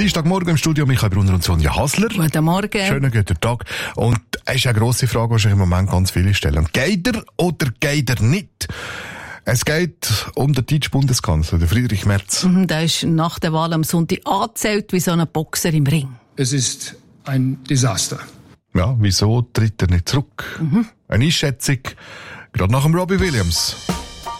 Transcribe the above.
Dienstagmorgen im Studio Michael Brunner und Sonja Hasler. Guten Morgen. Schönen guten Tag. Und es ist eine grosse Frage, die sich im Moment ganz viele stellen. Geht er oder geht er nicht? Es geht um den deutschen Bundeskanzler, den Friedrich Merz. Der ist nach der Wahl am Sonntag angezählt wie so ein Boxer im Ring. Es ist ein Desaster. Ja, wieso tritt er nicht zurück? Eine Einschätzung, gerade nach dem Robbie Williams.